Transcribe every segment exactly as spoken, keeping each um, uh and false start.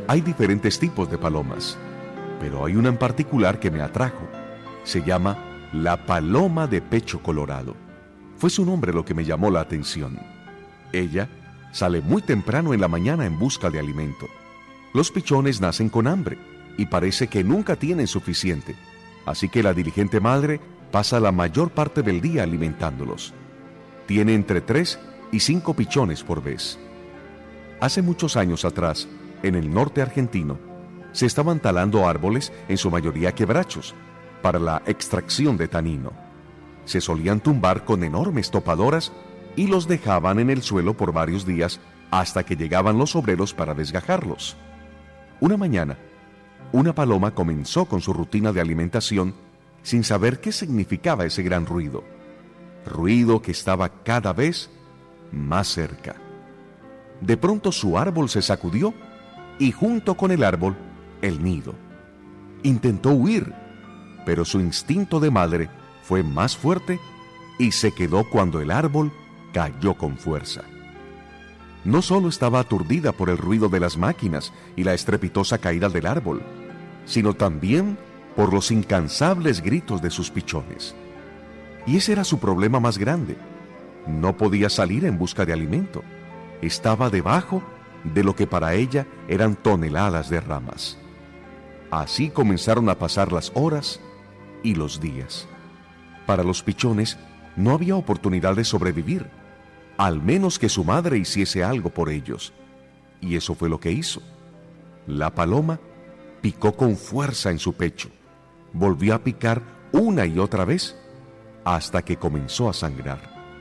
Hay diferentes tipos de palomas, pero hay una en particular que me atrajo. Se llama la paloma de pecho colorado. Fue su nombre lo que me llamó la atención. Ella sale muy temprano en la mañana en busca de alimento. Los pichones nacen con hambre y parece que nunca tienen suficiente, así que la diligente madre pasa la mayor parte del día alimentándolos. Tiene entre tres y cinco pichones por vez. Hace muchos años atrás, en el norte argentino, se estaban talando árboles, en su mayoría quebrachos, para la extracción de tanino. Se solían tumbar con enormes topadoras y los dejaban en el suelo por varios días hasta que llegaban los obreros para desgajarlos. Una mañana, una paloma comenzó con su rutina de alimentación sin saber qué significaba ese gran ruido. Ruido que estaba cada vez más cerca. De pronto su árbol se sacudió y junto con el árbol, el nido. Intentó huir, pero su instinto de madre fue más fuerte y se quedó cuando el árbol cayó con fuerza. No solo estaba aturdida por el ruido de las máquinas y la estrepitosa caída del árbol, sino también por los incansables gritos de sus pichones. Y ese era su problema más grande. No podía salir en busca de alimento. Estaba debajo de lo que para ella eran toneladas de ramas. Así comenzaron a pasar las horas y los días. Para los pichones no había oportunidad de sobrevivir, al menos que su madre hiciese algo por ellos. Y eso fue lo que hizo. La paloma picó con fuerza en su pecho, volvió a picar una y otra vez, hasta que comenzó a sangrar.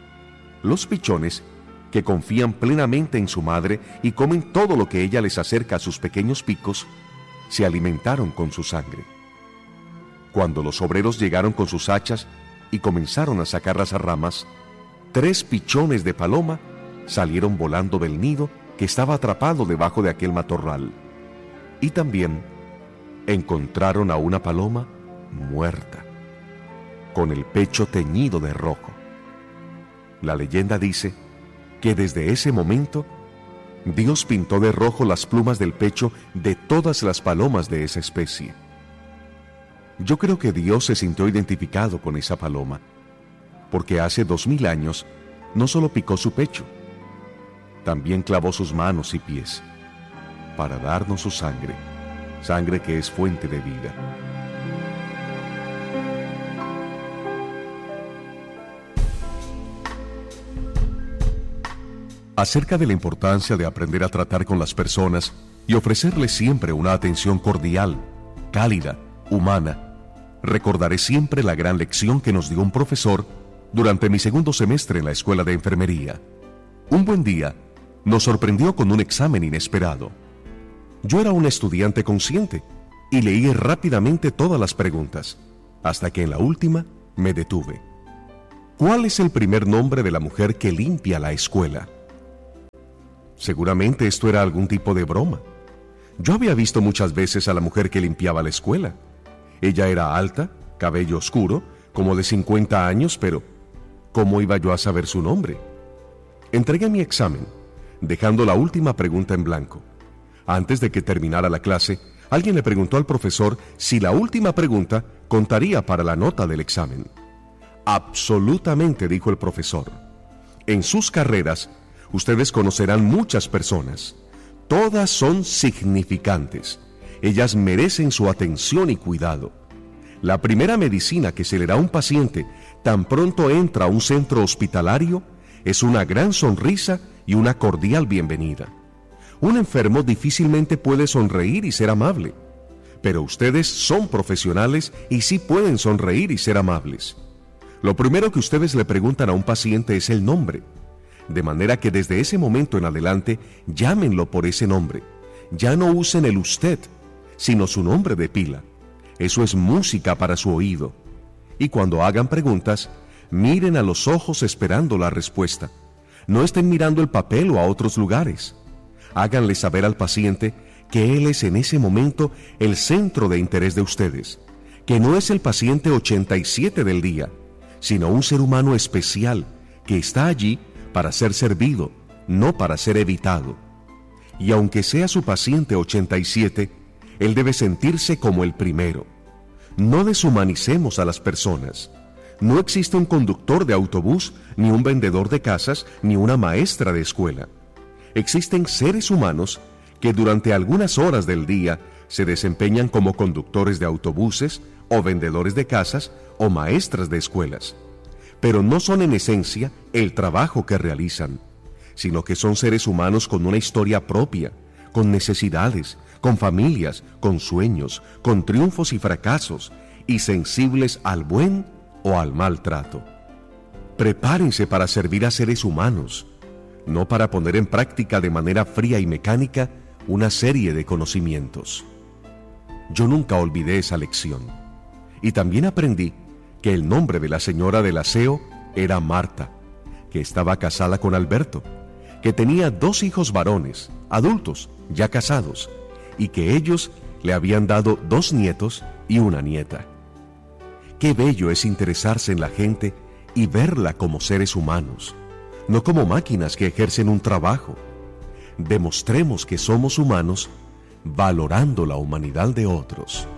Los pichones, que confían plenamente en su madre y comen todo lo que ella les acerca a sus pequeños picos, se alimentaron con su sangre. Cuando los obreros llegaron con sus hachas y comenzaron a sacar las ramas, tres pichones de paloma salieron volando del nido que estaba atrapado debajo de aquel matorral. Y también encontraron a una paloma muerta, con el pecho teñido de rojo. La leyenda dice que desde ese momento Dios pintó de rojo las plumas del pecho de todas las palomas de esa especie. Yo creo que Dios se sintió identificado con esa paloma, porque hace dos mil años no solo picó su pecho, también clavó sus manos y pies para darnos su sangre, sangre que es fuente de vida. Acerca de la importancia de aprender a tratar con las personas y ofrecerles siempre una atención cordial, cálida, humana, recordaré siempre la gran lección que nos dio un profesor durante mi segundo semestre en la escuela de enfermería. Un buen día, nos sorprendió con un examen inesperado. Yo era un estudiante consciente y leí rápidamente todas las preguntas, hasta que en la última me detuve. ¿Cuál es el primer nombre de la mujer que limpia la escuela? Seguramente esto era algún tipo de broma. Yo había visto muchas veces a la mujer que limpiaba la escuela. Ella era alta, cabello oscuro, como de cincuenta años, pero ¿cómo iba yo a saber su nombre? Entregué mi examen, dejando la última pregunta en blanco. Antes de que terminara la clase, alguien le preguntó al profesor si la última pregunta contaría para la nota del examen. Absolutamente, dijo el profesor. En sus carreras, ustedes conocerán muchas personas. Todas son significantes. Ellas merecen su atención y cuidado. La primera medicina que se le da a un paciente tan pronto entra a un centro hospitalario es una gran sonrisa y una cordial bienvenida. Un enfermo difícilmente puede sonreír y ser amable, pero ustedes son profesionales y sí pueden sonreír y ser amables. Lo primero que ustedes le preguntan a un paciente es el nombre, de manera que desde ese momento en adelante llámenlo por ese nombre. Ya no usen el usted, sino su nombre de pila. Eso es música para su oído. Y cuando hagan preguntas, miren a los ojos esperando la respuesta. No estén mirando el papel o a otros lugares. Háganle saber al paciente que él es en ese momento el centro de interés de ustedes, que no es el paciente ochenta y siete del día, sino un ser humano especial que está allí para ser servido, no para ser evitado. y aunque sea su paciente ochenta y siete, él debe sentirse como el primero. No deshumanicemos a las personas. No existe un conductor de autobús, ni un vendedor de casas, ni una maestra de escuela. Existen seres humanos que durante algunas horas del día se desempeñan como conductores de autobuses, o vendedores de casas, o maestras de escuelas. Pero no son en esencia el trabajo que realizan, sino que son seres humanos con una historia propia, con necesidades, con familias, con sueños, con triunfos y fracasos, y sensibles al buen o al mal trato. Prepárense para servir a seres humanos, no para poner en práctica de manera fría y mecánica una serie de conocimientos. Yo nunca olvidé esa lección, y también aprendí que el nombre de la señora del aseo era Marta, que estaba casada con Alberto, que tenía dos hijos varones, adultos, ya casados, y que ellos le habían dado dos nietos y una nieta. Qué bello es interesarse en la gente y verla como seres humanos, no como máquinas que ejercen un trabajo. Demostremos que somos humanos valorando la humanidad de otros.